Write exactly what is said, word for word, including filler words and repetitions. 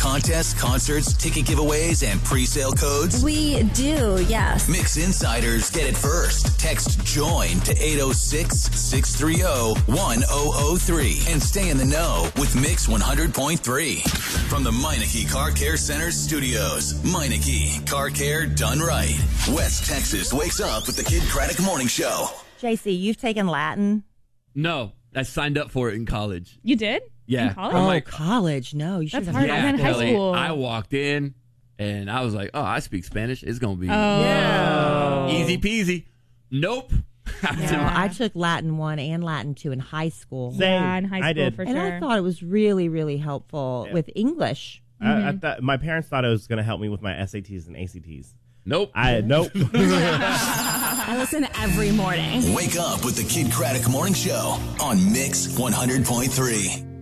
contests, concerts, ticket giveaways, and pre-sale codes? We do, yes. Mix Insiders get it first. Text JOIN to eight oh six, six three oh, one oh oh three and stay in the know with Mix one hundred point three. From the Meineke Car Care Center studios, Meineke Car Care done right. West Texas wakes up with the Kid Craddock Morning Show. J C, you've taken Latin? No, I signed up for it in college. You did? Yeah. In college? Oh, I'm like, college. No, you should That's have. hard. I'm in high Kelly, school. I walked in and I was like, oh, I speak Spanish. It's going to be Oh. Yeah. easy peasy. Nope. No, I took Latin one and Latin two in high school. Same. Yeah, in high school I did. for And sure. I thought it was really, really helpful Yeah. with English. I, I thought my parents thought it was going to help me with my S A Ts and A C Ts. Nope. I nope. I listen every morning. Wake up with the Kid Craddock Morning Show on Mix one hundred point three.